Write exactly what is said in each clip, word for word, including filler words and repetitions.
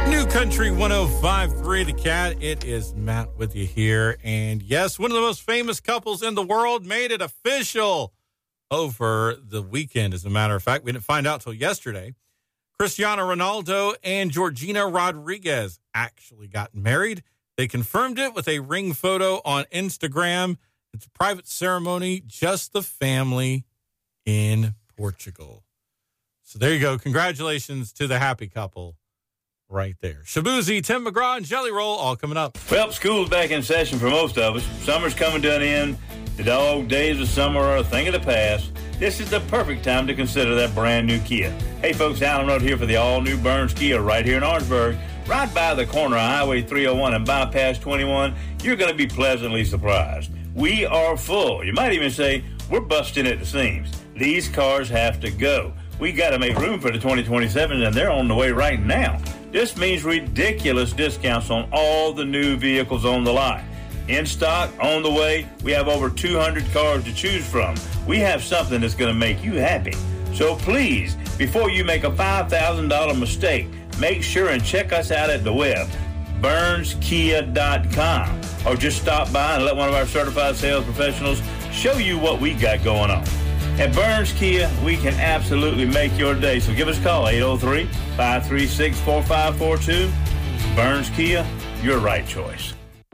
New Country one oh five point three, The Cat. It is Matt with you here. And yes, one of the most famous couples in the world made it official over the weekend, as a matter of fact. We didn't find out till yesterday. Cristiano Ronaldo and Georgina Rodriguez actually got married. They confirmed it with a ring photo on Instagram. It's a private ceremony, just the family in Portugal. So there you go. Congratulations to the happy couple right there. Shabuzi, Tim McGraw, and Jelly Roll all coming up. Well, school's back in session for most of us. Summer's coming to an end. The dog days of summer are a thing of the past. This is the perfect time to consider that brand new Kia. Hey, folks, Alan Road here for the all-new Burns Kia right here in Orangeburg. Right by the corner of Highway three oh one and Bypass twenty-one, you're going to be pleasantly surprised. We are full. You might even say we're busting at the seams. These cars have to go. We got to make room for the twenty twenty-sevens, and they're on the way right now. This means ridiculous discounts on all the new vehicles on the lot. In stock, on the way, we have over two hundred cars to choose from. We have something that's going to make you happy. So please, before you make a five thousand dollars mistake, make sure and check us out at the web, burns kia dot com, or just stop by and let one of our certified sales professionals show you what we got going on. At Burns Kia, we can absolutely make your day. So give us a call, eight oh three, five three six, four five four two. Burns Kia, your right choice.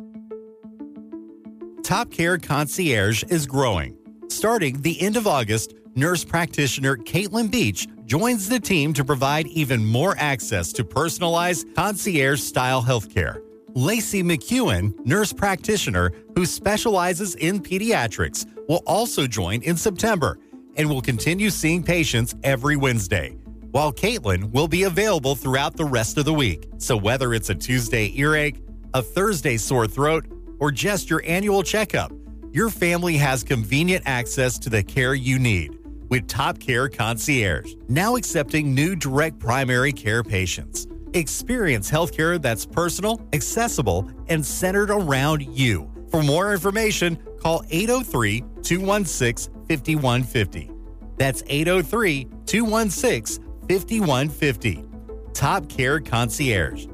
Top Care Concierge is growing. Starting the end of August, nurse practitioner Caitlin Beach joins the team to provide even more access to personalized concierge-style healthcare. Lacey McEwen, nurse practitioner who specializes in pediatrics, will also join in September and will continue seeing patients every Wednesday, while Caitlin will be available throughout the rest of the week. So whether it's a Tuesday earache, a Thursday sore throat, or just your annual checkup, your family has convenient access to the care you need with Top Care Concierge, now accepting new direct primary care patients. Experience healthcare that's personal, accessible, and centered around you. For more information, call eight oh three, two one six, five one five oh. That's eight oh three, two one six, five one five oh. Top Care Concierge.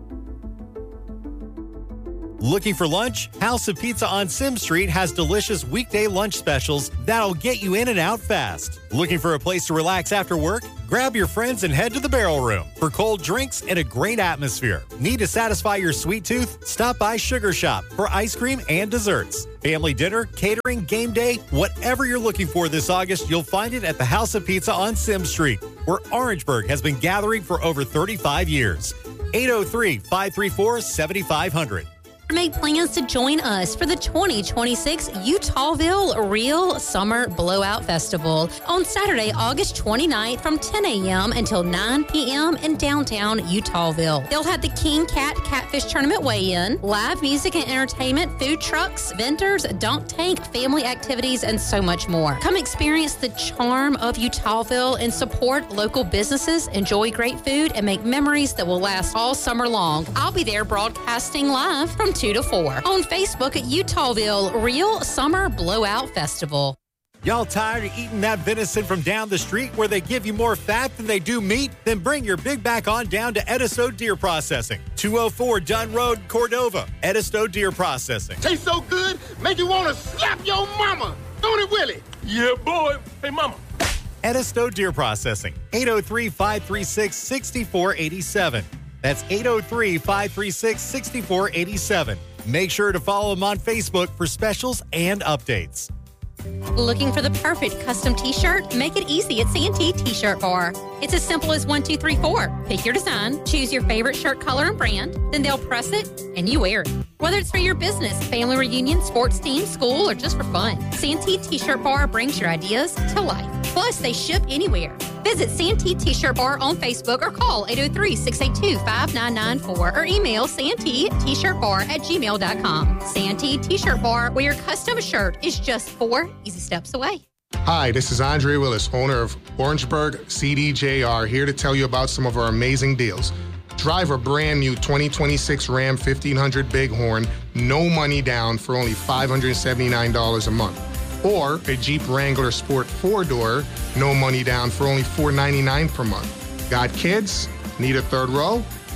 Looking for lunch? House of Pizza on Sim Street has delicious weekday lunch specials that'll get you in and out fast. Looking for a place to relax after work? Grab your friends and head to the Barrel Room for cold drinks and a great atmosphere. Need to satisfy your sweet tooth? Stop by Sugar Shop for ice cream and desserts. Family dinner, catering, game day, whatever you're looking for this August, you'll find it at the House of Pizza on Sim Street, where Orangeburg has been gathering for over thirty-five years. eight oh three, five three four, seven five zero zero. Make plans to join us for the twenty twenty-six Utahville Real Summer Blowout Festival on Saturday, August twenty-ninth from ten a.m. until nine p.m. in downtown Utahville. They'll have the King Cat Catfish Tournament weigh-in, live music and entertainment, food trucks, vendors, dunk tank, family activities, and so much more. Come experience the charm of Utahville and support local businesses, enjoy great food, and make memories that will last all summer long. I'll be there broadcasting live from two to four on Facebook at Utahville Real Summer Blowout Festival. Y'all tired of eating that venison from down the street where they give you more fat than they do meat? Then bring your big back on down to Edisto Deer Processing, two oh four Dunn Road, Cordova. Edisto Deer Processing. Tastes so good, make you want to slap your mama. Don't it, Willie? Yeah, boy. Hey, mama. Edisto Deer Processing, eight oh three, five three six, six four eight seven. That's eight oh three, five three six, six four eight seven. Make sure to follow them on Facebook for specials and updates. Looking for the perfect custom t-shirt? Make it easy at Santee T-Shirt Bar. It's as simple as one, two, three, four. Pick your design, choose your favorite shirt color and brand, then they'll press it and you wear it. Whether it's for your business, family reunion, sports team, school, or just for fun, Santee T-Shirt Bar brings your ideas to life. Plus, they ship anywhere. Visit Santee T-Shirt Bar on Facebook or call eight oh three, six eight two, five nine nine four or email Santee T-Shirt Bar at gmail dot com. Santee T-Shirt Bar, where your custom shirt is just four easy steps away. Hi, this is Andre Willis, owner of Orangeburg C D J R, here to tell you about some of our amazing deals. Drive a brand new twenty twenty-six Ram fifteen hundred Bighorn, no money down for only five hundred seventy-nine dollars a month. Or a Jeep Wrangler Sport four-door, no money down for only four hundred ninety-nine dollars per month. Got kids? Need a third row?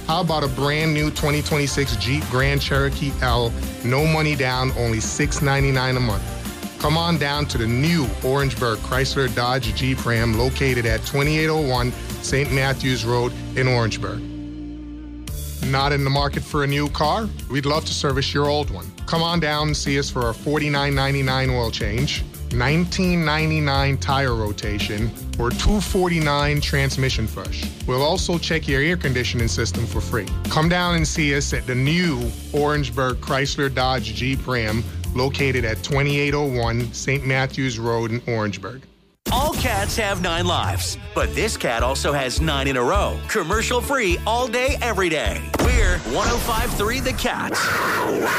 How about a brand new twenty twenty-six Jeep Grand Cherokee L, no money down, only six hundred ninety-nine dollars a month? Come on down to the new Orangeburg Chrysler Dodge Jeep Ram located at twenty-eight oh one Saint Matthews Road in Orangeburg. Not in the market for a new car? We'd love to service your old one. Come on down and see us for our forty-nine ninety-nine oil change, nineteen ninety-nine tire rotation, or two forty-nine transmission fresh. We'll also check your air conditioning system for free. Come down and see us at the new Orangeburg Chrysler Dodge Jeep Ram located at twenty-eight oh one Saint Matthews Road in Orangeburg. All cats have nine lives, but this cat also has nine in a row. Commercial free all day, every day. We're one oh five point three The Cat.